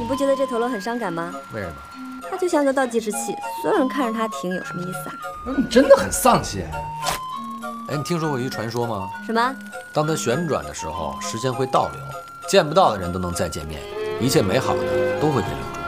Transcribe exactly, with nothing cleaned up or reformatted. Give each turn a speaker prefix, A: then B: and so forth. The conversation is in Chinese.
A: 不觉得这陀螺很伤感吗？
B: 为什么？
A: 它就像个倒计时器，所有人看着它停，有什么意思啊？
B: 你真的很丧气。哎，你听说过一个传说吗？
A: 什么？
B: 当它旋转的时候，时间会倒流，见不到的人都能再见面，一切美好的都会被留住。